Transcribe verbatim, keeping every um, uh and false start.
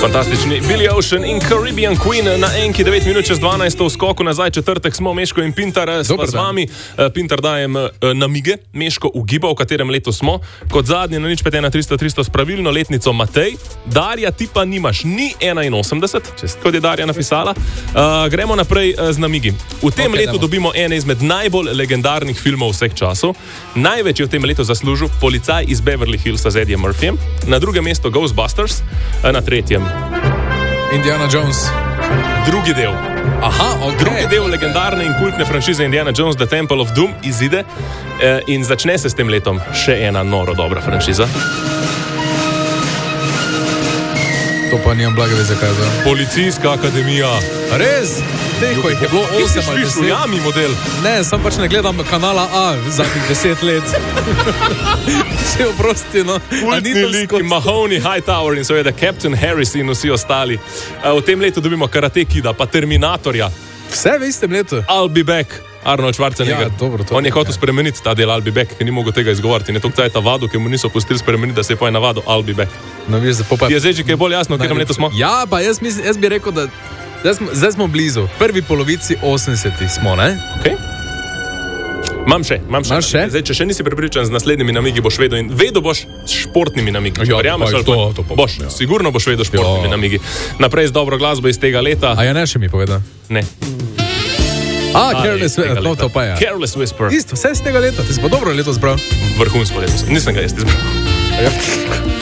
Fantastični Billy Ocean in Caribbean Queen na enki devet minut čez dvanajst v skoku nazaj, četrtek smo, Meško in Pintar sva z vami. Pintar dajem namige, Meško ugiba, v katerem letu smo. Kot zadnji na nič pet ena tristo tristo s pravilno letnico Matej. Darja, ti pa nimaš ni enainosemdeset, kot je Darja napisala. Uh, gremo naprej z namigi. V tem okay, letu demo. dobimo ene izmed najbolj legendarnih filmov vseh časov. Največ je v tem letu zaslužil Policaj iz Beverly Hillsa z Eddie Murphyjem. Na drugem mestu Ghostbusters, na tretjem Indiana Jones. Drugi del. Aha, okay. Drugi del legendarne in kultne franšize Indiana Jones, The Temple of Doom izide eh, in začne se s tem letom še ena noro dobra franšiza. To pa nijem blage veze, kaj je. Policijska akademija. Res? Teko jih je bilo osem ali deset. Jami model. Ne, sam pač ne gledam kanala A zadnjih deset let. Vse oprosti, no. Kultni liki, Mahoney, Hightower in seveda Captain Harris in vsi ostali. V tem letu dobimo Karate Kida, pa Terminatorja. Vse v istem letu? I'll be back. Arnold Schwarzenegger. Ja, dobro, to On je hotel ja. spremeniti ta del I'll be back, ker ni mogel tega izgovoriti. Ne toliko cajta vadu, ker mu niso pustili spremeniti, da se je poje navado I'll be back. No, viš, pa... Je zdaj že kaj bolj jasno, v katerem letu smo? Ja, pa jaz, mislim, jaz bi rekel, da zdaj smo, zdaj smo blizu. Prvi polovici osemdesetih smo, ne? Ok. Mam še, mam še. Maš še? Zdaj, če še nisi prepričan z naslednjimi namigi, boš vedel in vedel boš s športnimi namigi. Ja, Verjameš, to, to, to boš, ja. Sigurno boš vedel s športnimi ja. namigi. Naprej z dobro glasbo iz tega leta. A ja, ne še mi poveda? Ne. A, Careless Whisper, no to pa je. Careless Whisper. Isto, vse z tega leta, ti si pa dobro leto zbral. Vrhunsko leto, nisem ga jaz izbral. Ja.